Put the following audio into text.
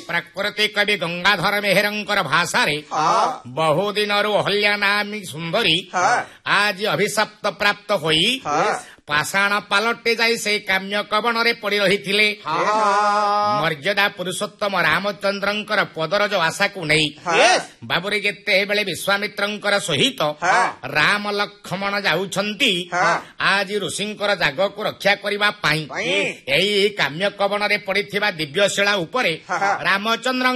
ପ୍ରାକୃତି କବି ଗଙ୍ଗାଧର ମେହେରଙ୍କର ଭାଷାରେ ବହୁଦିନରୁ ଅହଲ୍ୟା ନାମୀ ସୁନ୍ଦରୀ ଆଜି ଅଭିଶାପ୍ତ ପ୍ରାପ୍ତ ହୋଇ ପାଷାଣ ପାଲଟି ଯାଇ ସେଇ କାମ୍ୟ କବଣରେ ପଡ଼ି ରହିଥିଲେ। ମର୍ଯ୍ୟାଦା ପୁରୁଷୋତ୍ତମ ରାମଚନ୍ଦ୍ରଙ୍କର ପଦରଜ ଆଶାକୁ ନେଇ ବାବୁରେ ଯେତେବେଳେ ବିଶ୍ୱାମିତ୍ରଙ୍କର ସହିତ ରାମ ଲକ୍ଷ୍ମଣ ଯାଉଛନ୍ତି ଆଜି ଋଷିଙ୍କର ଜାଗକୁ ରକ୍ଷା କରିବା ପାଇଁ ଏଇ କାମ୍ୟ କବଣରେ ପଡିଥିବା ଦିବ୍ୟଶିଳା ଉପରେ ରାମଚନ୍ଦ୍ର